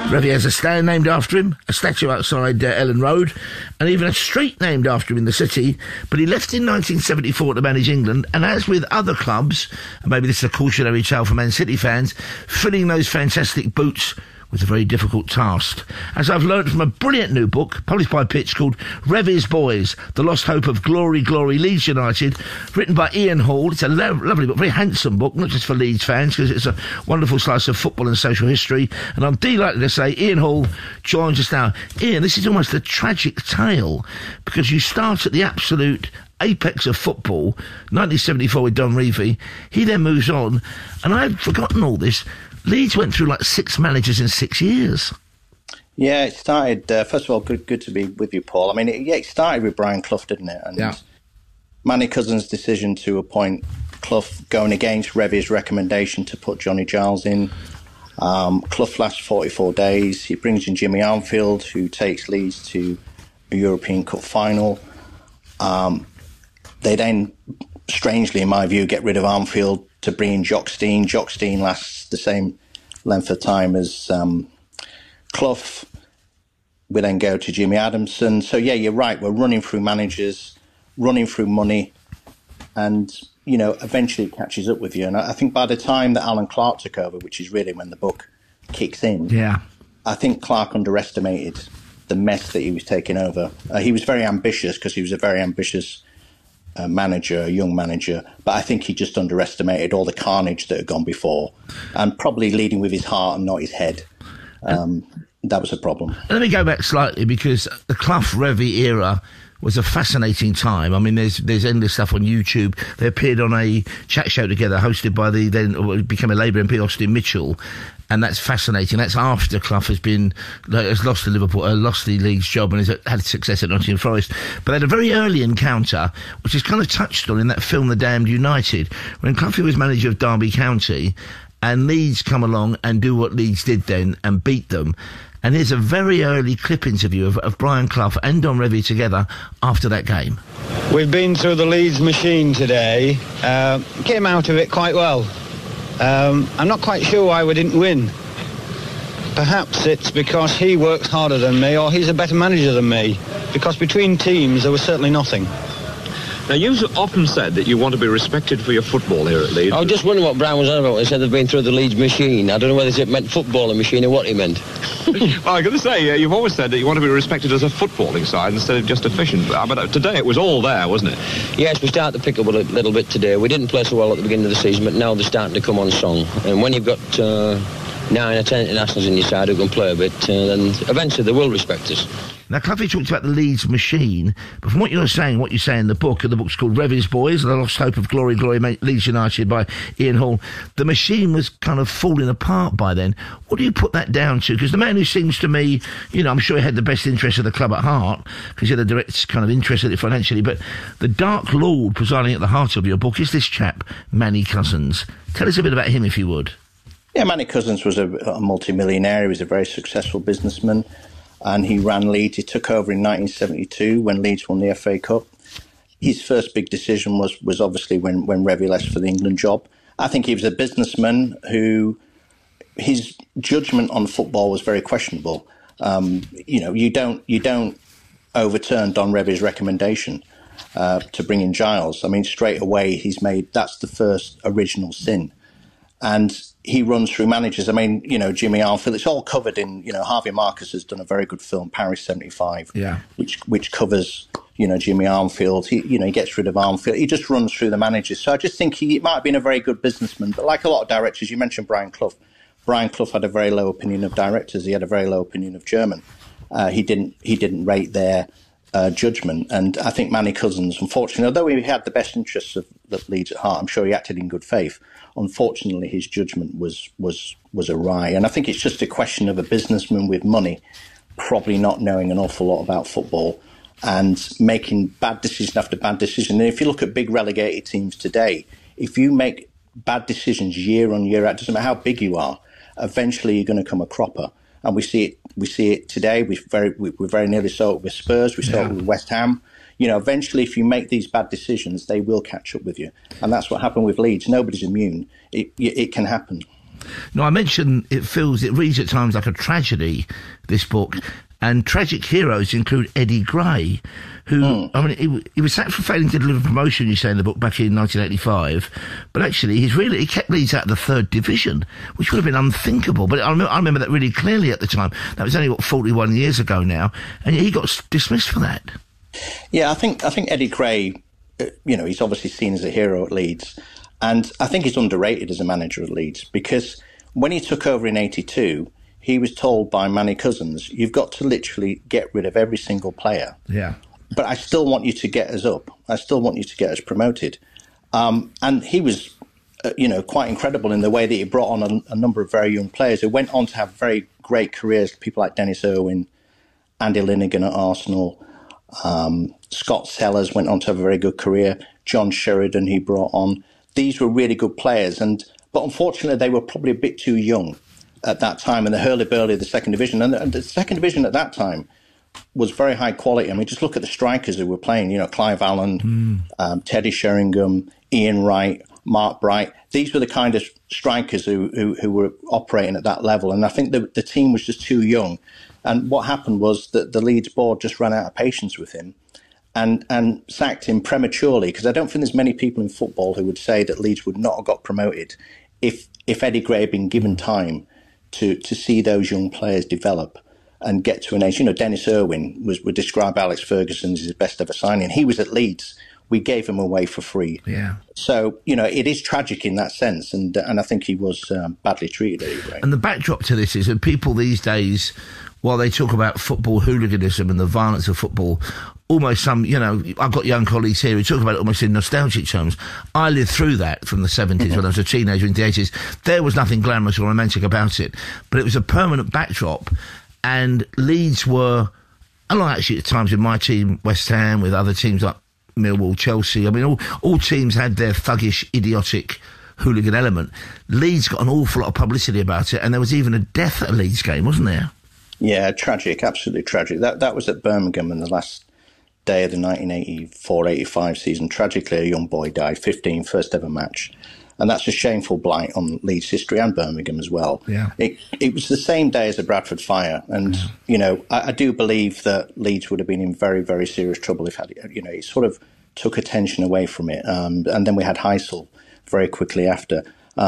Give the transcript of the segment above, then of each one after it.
Revie has a stand named after him, a statue outside Ellen Road, and even a street named after him in the city. But he left in 1974 to manage England, and as with other clubs, and maybe this is a cautionary tale for Man City fans, filling those fantastic boots was a very difficult task. As I've learned from a brilliant new book, published by Pitch, called Revie's Boys, The Lost Hope of Glory, Glory, Leeds United, written by Ian Hall. It's a lovely but very handsome book, not just for Leeds fans, because it's a wonderful slice of football and social history. And I'm delighted to say Ian Hall joins us now. Ian, this is almost a tragic tale, because you start at the absolute apex of football, 1974 with Don Revie. He then moves on, and I've forgotten all this. Leeds went through like 6 managers in 6 years. Yeah, it started, first of all, good to be with you, Paul. I mean, it started with Brian Clough, didn't it? And Manny Cousins' decision to appoint Clough, going against Revie's recommendation to put Johnny Giles in. Clough lasts 44 days. He brings in Jimmy Armfield, who takes Leeds to a European Cup final. They then, strangely, in my view, get rid of Armfield to bring in Jock Stein. Jock Stein lasts the same length of time as Clough. We then go to Jimmy Adamson. So, yeah, you're right. We're running through managers, running through money, and, you know, eventually it catches up with you. And I think by the time that Alan Clark took over, which is really when the book kicks in, I think Clark underestimated the mess that he was taking over. He was very ambitious, because he was a very ambitious manager, a young manager, but I think he just underestimated all the carnage that had gone before, and probably leading with his heart and not his head. That was a problem. Let me go back slightly, because the Clough Revie era was a fascinating time. I mean, there's endless stuff on YouTube. They appeared on a chat show together hosted by the then became a Labour MP, Austin Mitchell. And that's fascinating. That's after Clough has lost the Leeds job and has had success at Nottingham Forest. But they had a very early encounter, which is kind of touched on in that film, The Damned United, when Clough was manager of Derby County, and Leeds come along and do what Leeds did then and beat them. And here's a very early clip interview of Brian Clough and Don Revie together after that game. We've been through the Leeds machine today. Came out of it quite well. I'm not quite sure why we didn't win. Perhaps it's because he works harder than me, or he's a better manager than me, because between teams there was certainly nothing. Now, you've often said that you want to be respected for your football here at Leeds. I was just wondering what Brian was on about when he said they've been through the Leeds machine. I don't know whether it meant footballing machine or what he meant. Well, I'm going to say, you've always said that you want to be respected as a footballing side instead of just efficient. But today it was all there, wasn't it? Yes, we started to pick up a little bit today. We didn't play so well at the beginning of the season, but now they're starting to come on strong. And when you've got 9 or 10 internationals in your side who can play a bit, then eventually they will respect us. Now, Clough talked about the Leeds machine, but from what you're saying, what you say in the book, and the book's called Revie's Boys, The Lost Hope of Glory, Glory, Leeds United by Ian Hall, the machine was kind of falling apart by then. What do you put that down to? Because the man who seems to me, you know, I'm sure he had the best interest of the club at heart, because he had a direct kind of interest in it financially, but the Dark Lord presiding at the heart of your book is this chap, Manny Cousins. Tell us a bit about him, if you would. Yeah, Manny Cousins was a multi-millionaire. He was a very successful businessman, and he ran Leeds. He took over in 1972 when Leeds won the FA Cup. His first big decision was obviously when Revie left for the England job. I think he was a businessman who, his judgment on football was very questionable. You know, you don't overturn Don Revie's recommendation to bring in Giles. I mean, straight away that's the first original sin. And he runs through managers. I mean, you know, Jimmy Armfield, it's all covered in, you know, Harvey Marcus has done a very good film, Paris 75, which covers, you know, Jimmy Armfield. He gets rid of Armfield. He just runs through the managers. So I just think he might have been a very good businessman. But like a lot of directors, you mentioned Brian Clough. Brian Clough had a very low opinion of directors. He had a very low opinion of German. He didn't rate their judgment. And I think Manny Cousins, unfortunately, although he had the best interests of the Leeds at heart, I'm sure he acted in good faith. Unfortunately, his judgment was awry. And I think it's just a question of a businessman with money probably not knowing an awful lot about football and making bad decision after bad decision. And if you look at big relegated teams today, if you make bad decisions year on year out, doesn't matter how big you are, eventually you're going to come a cropper. And we see it today. We very nearly saw it with Spurs. We saw it with West Ham. You know, eventually, if you make these bad decisions, they will catch up with you. And that's what happened with Leeds. Nobody's immune. It can happen. Now, I mentioned it reads at times like a tragedy, this book, and tragic heroes include Eddie Gray, who, I mean, he was sacked for failing to deliver promotion, you say in the book, back in 1985, but actually he kept Leeds out of the third division, which would have been unthinkable, but I remember that really clearly at the time. That was only, 41 years ago now, and he got dismissed for that. Yeah, I think Eddie Gray, he's obviously seen as a hero at Leeds, and I think he's underrated as a manager at Leeds, because when he took over in 82, he was told by Manny Cousins, you've got to literally get rid of every single player. Yeah. But I still want you to get us up. I still want you to get us promoted. And he was, quite incredible in the way that he brought on a number of very young players who went on to have very great careers. People like Dennis Irwin, Andy Linegan at Arsenal, Scott Sellers went on to have a very good career. John Sheridan he brought on. These were really good players. But unfortunately, they were probably a bit too young at that time in the hurly-burly of the second division. And the second division at that time was very high quality. I mean, just look at the strikers who were playing, Clive Allen, Teddy Sheringham, Ian Wright, Mark Bright. These were the kind of strikers who were operating at that level. And I think the team was just too young. And what happened was that the Leeds board just ran out of patience with him and sacked him prematurely, because I don't think there's many people in football who would say that Leeds would not have got promoted if Eddie Gray had been given time to see those young players develop and get to an age. Dennis Irwin would describe Alex Ferguson as his best ever signing. He was at Leeds. We gave him away for free. Yeah. So, it is tragic in that sense, and I think he was badly treated anyway. And the backdrop to this is that people these days, while they talk about football hooliganism and the violence of football, almost I've got young colleagues here who talk about it almost in nostalgic terms. I lived through that from the 70s when I was a teenager into the 80s. There was nothing glamorous or romantic about it, but it was a permanent backdrop, and Leeds were, unlike actually at times with my team, West Ham, with other teams like Millwall, Chelsea, I mean, all teams had their thuggish, idiotic hooligan element. Leeds got an awful lot of publicity about it, and there was even a death at a Leeds game, wasn't there? Yeah, tragic, absolutely tragic. That was at Birmingham in the last day of the 1984-85 season. Tragically, a young boy died, 15, first ever match. And that's a shameful blight on Leeds history and Birmingham as well. Yeah. It was the same day as the Bradford fire. And, I do believe that Leeds would have been in very, very serious trouble if it sort of took attention away from it. And then we had Heysel very quickly after.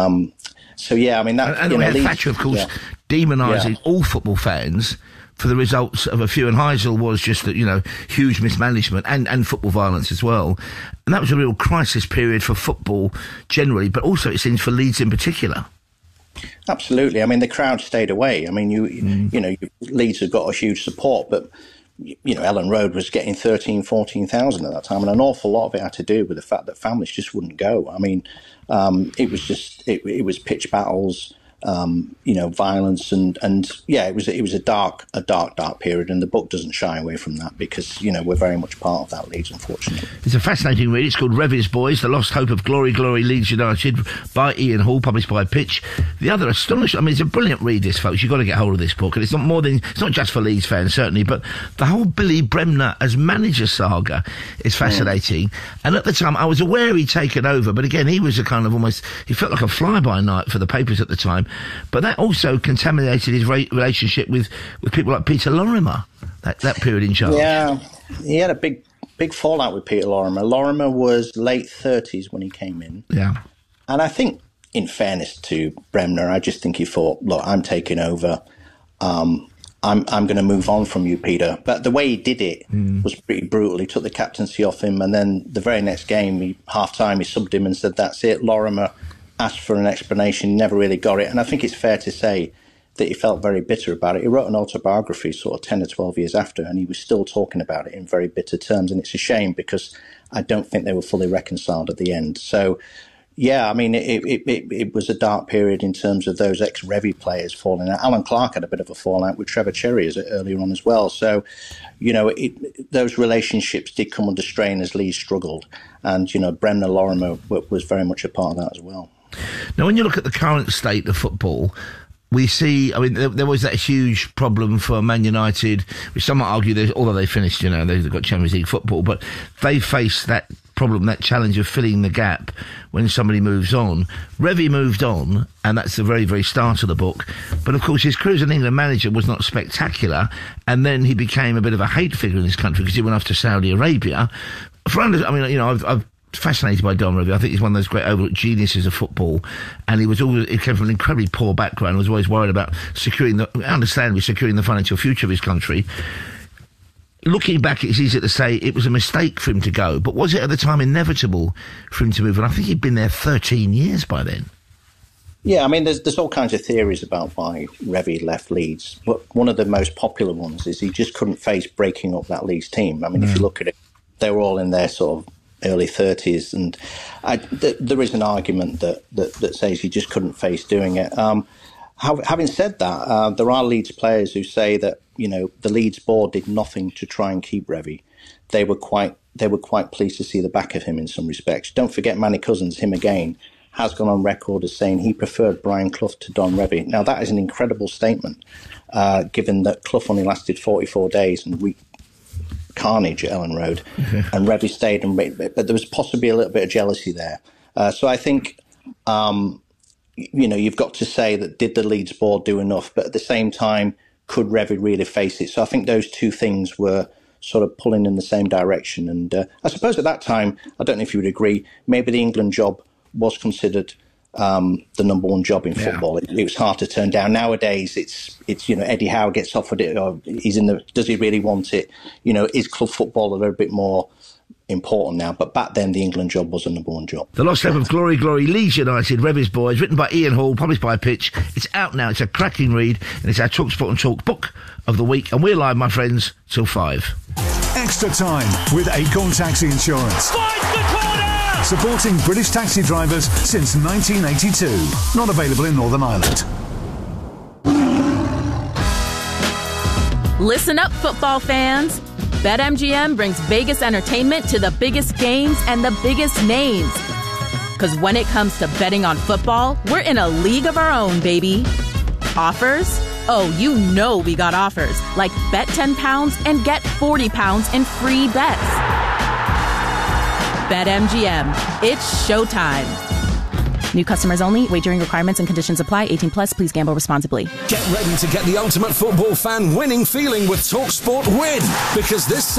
So, yeah, I mean, that... And we had Thatcher, of course, demonising all football fans for the results of a few, and Heysel was just, huge mismanagement and football violence as well. And that was a real crisis period for football generally, but also, it seems, for Leeds in particular. Absolutely. I mean, the crowd stayed away. I mean, Leeds had got a huge support, but, Ellen Road was getting 13,000, 14,000 at that time, and an awful lot of it had to do with the fact that families just wouldn't go. I mean, it was just, it was pitch battles, violence, and yeah, it was a dark period, and the book doesn't shy away from that because we're very much part of that Leeds, unfortunately. It's a fascinating read. It's called Revy's Boys: The Lost Hope of Glory Leeds United by Ian Hall, published by Pitch. The other astonishing, I mean, it's a brilliant read, this, folks. You've got to get hold of this book, and it's not just for Leeds fans, certainly, but the whole Billy Bremner as manager saga is fascinating. And at the time, I was aware he'd taken over, but again, he was he felt like a fly-by-night for the papers at the time. But that also contaminated his relationship with people like Peter Lorimer, that period in charge. Yeah, he had a big fallout with Peter Lorimer. Lorimer was late 30s when he came in. Yeah. And I think, in fairness to Bremner, I just think he thought, look, I'm taking over. I'm going to move on from you, Peter. But the way he did it was pretty brutal. He took the captaincy off him, and then the very next game, half-time, he subbed him and said, that's it. Lorimer asked for an explanation, never really got it. And I think it's fair to say that he felt very bitter about it. He wrote an autobiography sort of 10 or 12 years after, and he was still talking about it in very bitter terms. And it's a shame because I don't think they were fully reconciled at the end. So, yeah, I mean, it was a dark period in terms of those ex-Revy players falling out. Alan Clark had a bit of a fallout with Trevor Cherry earlier on as well. So, those relationships did come under strain as Leeds struggled. And, Bremner Lorimer was very much a part of that as well. Now, when you look at the current state of football, we see, I mean, there was that huge problem for Man United, which some might argue, although they finished, they've got Champions League football, but they faced that problem, that challenge of filling the gap when somebody moves on. Revie moved on, and that's the very, very start of the book. But, of course, his career as an England manager was not spectacular, and then he became a bit of a hate figure in this country because he went off to Saudi Arabia. I've fascinated by Don Revie. I think he's one of those great overlooked geniuses of football, and he came from an incredibly poor background, was always worried about securing the financial future of his country. Looking back, it's easy to say it was a mistake for him to go, but was it at the time inevitable for him to move on? I think he'd been there 13 years by then. Yeah, I mean, there's all kinds of theories about why Revie left Leeds, but one of the most popular ones is he just couldn't face breaking up that Leeds team. I mean, if you look at it, they were all in their sort of early 30s, and there is an argument that says he just couldn't face doing it. Having said that, there are Leeds players who say that, you know, the Leeds board did nothing to try and keep Revie. They were quite pleased to see the back of him in some respects. Don't forget Manny Cousins, him again, has gone on record as saying he preferred Brian Clough to Don Revie. Now, that is an incredible statement, given that Clough only lasted 44 days and carnage at Ellen Road, and Revie stayed, but there was possibly a little bit of jealousy there. So I think, you've got to say that did the Leeds board do enough, but at the same time, could Revie really face it? So I think those two things were sort of pulling in the same direction. And I suppose at that time, I don't know if you would agree, maybe the England job was considered the number one job in football. It was hard to turn down. Nowadays, it's Eddie Howe gets offered it, or does he really want it? Is club football a little bit more important now? But back then, the England job was the number one job. The Lost Love of Glory, Leeds United, Revie's Boys, written by Ian Hall, published by Pitch. It's out now. It's a cracking read, and it's our TalkSport and Talk book of the week. And we're live, my friends, till 5. Extra time with Acorn Taxi Insurance. Finds the corner! Supporting British taxi drivers since 1982. Not available in Northern Ireland. Listen up, football fans. BetMGM brings Vegas entertainment to the biggest games and the biggest names. Because when it comes to betting on football, we're in a league of our own, baby. Offers? Oh, you know we got offers. Like bet £10 and get £40 in free bets. BetMGM. It's showtime. New customers only. Wagering requirements and conditions apply. 18 plus. Please gamble responsibly. Get ready to get the ultimate football fan winning feeling with TalkSport Win. Because this